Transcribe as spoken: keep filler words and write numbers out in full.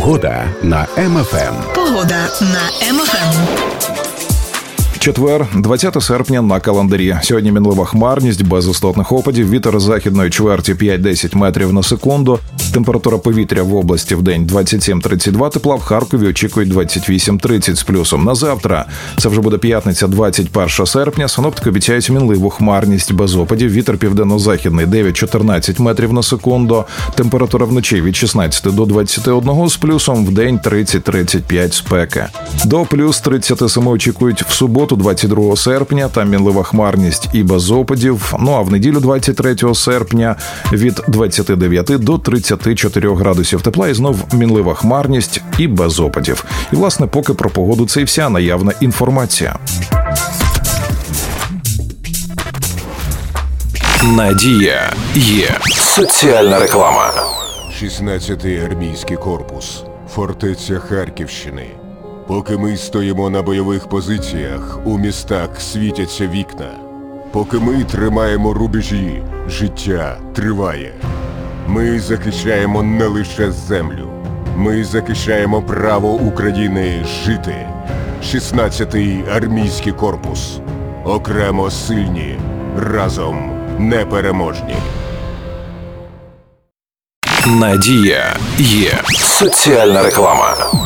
Погода на Ем Еф Ем. Погода на Ем Еф Ем. Четвер, двадцяте серпня на календарі. Сьогодні мінлива хмарність, без істотних опадів, вітер західної чверті п'ять-десять метрів на секунду. Температура повітря в області в день двадцять сім тридцять два тепла, в Харкові очікують двадцять вісім тридцять з плюсом. На завтра, це вже буде п'ятниця, двадцять перше серпня, синоптики обіцяють мінливу хмарність без опадів, вітер південно-західний дев'ять-чотирнадцять метрів на секунду. Температура вночі від шістнадцяти до двадцяти одного з плюсом, в день тридцять-тридцять п'ять спеки. До плюс тридцять сім очікують в суботу, двадцять другого серпня, там мінлива хмарність і без опадів. Ну а в неділю, двадцять третього серпня, від двадцяти дев'яти до тридцяти чотирьох градусів тепла і знов мінлива хмарність і без опадів. І, власне, поки про погоду це і вся наявна інформація. Надія є. Соціальна реклама. шістнадцятий армійський корпус. Фортеця Харківщини. Поки ми стоїмо на бойових позиціях, у містах світяться вікна. Поки ми тримаємо рубежі, життя триває. Ми захищаємо не лише землю. Ми захищаємо право України жити. шістнадцятий армійський корпус. Окремо сильні, разом непереможні. Надія є. Соціальна реклама.